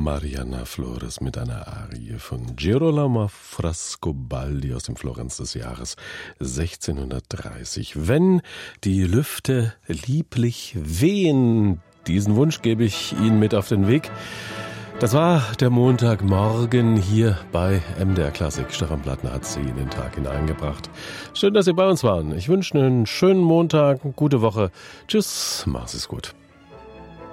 Marianna Flores mit einer Arie von Girolamo Frescobaldi aus dem Florenz des Jahres 1630. Wenn die Lüfte lieblich wehen, diesen Wunsch gebe ich Ihnen mit auf den Weg. Das war der Montagmorgen hier bei MDR Klassik. Stefan Plattner hat Sie in den Tag hineingebracht. Schön, dass Sie bei uns waren. Ich wünsche einen schönen Montag, eine gute Woche. Tschüss, mach's es gut.